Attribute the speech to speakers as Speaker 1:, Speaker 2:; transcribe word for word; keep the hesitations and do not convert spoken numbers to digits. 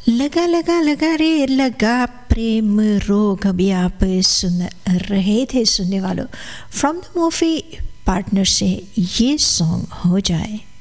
Speaker 1: लगा लगा लगा रे लगा प्रेम रोग, अभी आप सुन रहे थे सुनने वालों फ्रॉम द मूवी पार्टनर से ये सॉन्ग हो जाए।